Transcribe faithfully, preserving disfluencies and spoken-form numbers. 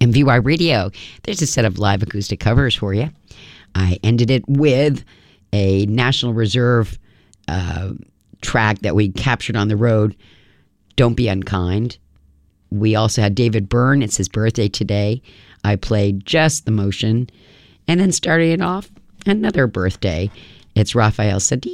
M V Y Radio. There's a set of live acoustic covers for you. I ended it with a National Reserve uh, track that we captured on the road, Don't Be Unkind. We also had David Byrne. It's his birthday today. I played Just the Motion. And then starting it off, another birthday. It's Raphael Saadiq.